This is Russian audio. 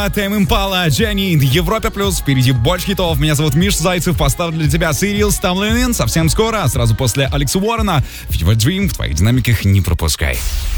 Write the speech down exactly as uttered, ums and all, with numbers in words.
Тайм Импала, Дженни, Европе плюс, впереди больше хитов. Меня зовут Миш Зайцев, поставлю для тебя Сириус Тамлинин совсем скоро, сразу после Алекса Уоррена. Fever Dream в твоих динамиках не пропускай.